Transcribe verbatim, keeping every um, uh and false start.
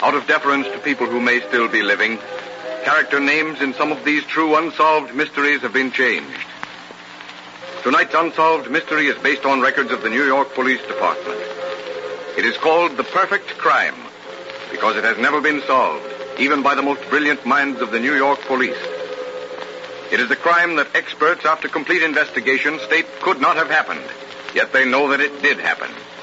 Out of deference to people who may still be living, character names in some of these true unsolved mysteries have been changed. Tonight's unsolved mystery is based on records of the New York Police Department. It is called The Perfect Crime because it has never been solved, even by the most brilliant minds of the New York Police. It is a crime that experts, after complete investigation, state could not have happened, yet they know that it did happen.